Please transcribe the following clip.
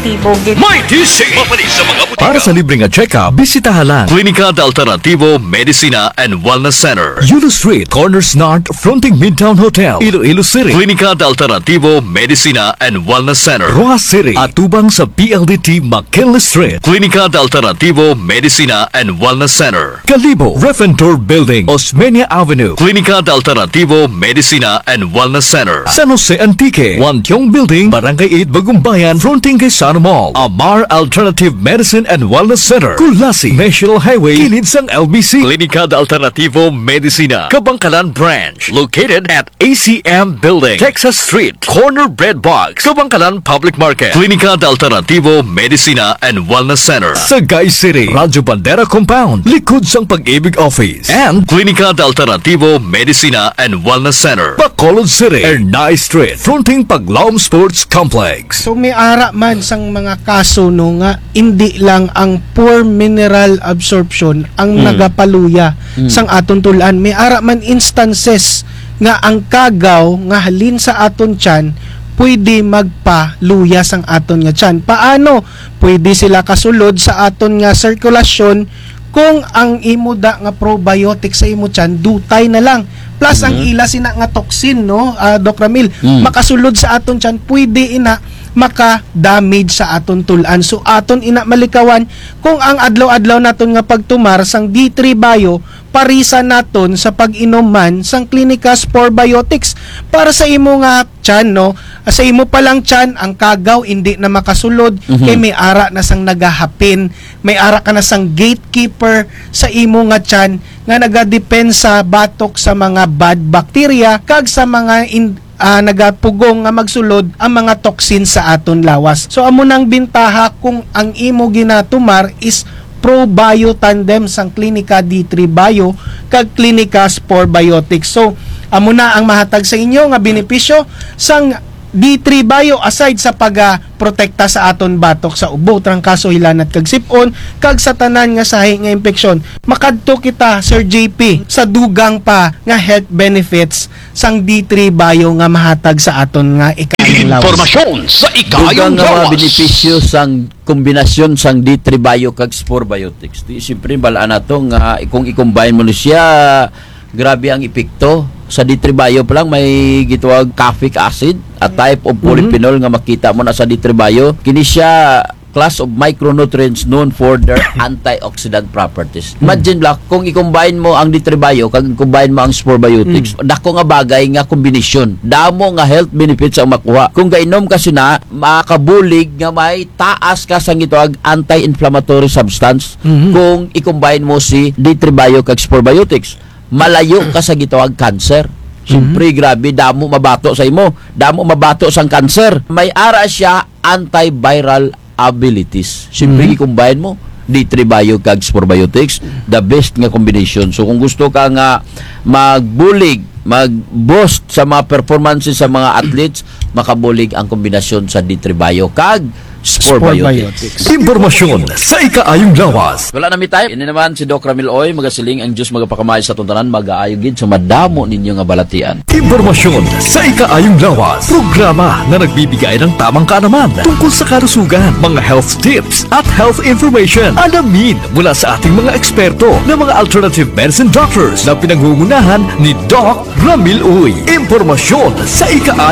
Alternativo. May DC! Mapalis sa mga butika. Para sa libreng check-up, bisitahan lang Klinika de Alternativo Medicina and Wellness Center. Yulo Street, Corners North, fronting Midtown Hotel, Iloilo City. Klinika de Alternativo Medicina and Wellness Center. Roa City, at tubang sa PLDT McKinley Street. Klinika de Alternativo Medicina and Wellness Center. Kalibo, Refentor Building, Osmeña Avenue. Klinika de Alternativo Medicina and Wellness Center. San Jose Antique, Wantiong Building, Barangay 8, Bagumbayan, fronting kay Sana Mall. Amar Alternative Medicine and Wellness Center. Kulasi, National Highway, kilid sang LBC. Klinika de Alternativo Medicina, Kabangkalan Branch, located at ACM Building, Texas Street, Corner Bread Box, Kabangkalan Public Market. Klinika de Alternativo Medicina and Wellness Center. Sagay City, Radyo Bandera Compound, likod sang Pag-ibig Office. And Klinika de Alternativo Medicina and Wellness Center. Bacolod City, Ernay Street, fronting Paglaom Sports Complex. So may ara man sang mga kaso no nga hindi lang ang poor mineral absorption ang nagapaluya sang aton tulan, may ara man instances nga ang kagaw nga halin sa aton tiyan pwede magpaluya sang aton nga tiyan. Paano? Pwede sila kasulod sa aton nga sirkulasyon kung ang imo da nga probiotic sa imo tiyan dutay na lang. Plus ang ila sina nga toxin no, Doc Ramil, makasulod sa aton tiyan pwede ina maka-damage sa aton tulan. So aton ina malikawan kung ang adlaw-adlaw naton nga pagtumar sang D3 Bio parisa naton sa pag-inom man sang Klinika Spore Biotics para sa imo nga tiyan no. Sa imo pa lang tiyan ang kagaw hindi na makasulod kay may ara na sang nagahapin, may ara ka na sang gatekeeper sa imo nga tiyan nga nagadepensa batok sa mga bad bacteria kag sa mga nagapugong nga magsulod ang mga toxin sa aton lawas. So amo nang bintaha kung ang imo ginatumar is ProBio Tandem sang Klinika D3 Bio kag Klinika Spore Biotics. So amo na ang mahatag sa inyo nga benepisyo sang D3 Bio aside sa pag-protekta sa aton batok sa ubo, trangkaso, hilanat kag sipon kag sa tanan nga sahi nga infeksyon. Makadto kita Sir JP sa dugang pa nga health benefits sang D3 Bio nga mahatag sa aton nga ikayong lawas. Informasyon sa ikayong Dugang nga mga lawas. benepisyo sang kombinasyon sang D3 Bio kag Spore Biotics. Di siyempre balaan nato nga kung i-combine mo ni siya, grabe ang epekto. Sa D3 Bio pa lang may gitawag caffeic acid, a type of polyphenol nga makita mo na sa D3 Bio. Kini siya class of micronutrients known for their antioxidant properties. Imagine lang kung i-combine mo ang D3 Bio kag i-combine mo ang Spore Biotics, dako nga bagay nga kombinasyon. Damo nga health benefits ang makuha. Kung gainom kasi na makabulig nga may taas ka sang gitawag anti-inflammatory substance kung i-combine mo si D3 Bio kag Spore Biotics. Malayo ka sa gitawag cancer. Siyempre, grabe, damo mabato sa imo. Damo mabato sang cancer. May ara siya antiviral abilities. Siyempre, i-combine mo D3 Bio kag Spore Biotics, the best nga combination. So, kung gusto ka nga magbulig, mag-boost sa mga performances sa mga athletes, makabulig ang kombinasyon sa D3 Bio kag Spore Biotics. Impormasyon sa ikaayong lawas. Wala na mi time. Ini naman si Doc Ramil Oy, magasiling ang Diyos magapakamay sa tuntanan, mag-aayo gid sa madamo ninyo nga balatian. Impormasyon sa ikaayong lawas. Programa na nagbibigay ng tamang kaalaman tungkol sa kalusugan, mga health tips at health information. Alamin mula sa ating mga eksperto na mga alternative medicine doctors na pinangungunahan ni Doc Ramil Oy. Impormasyon sa ikaayong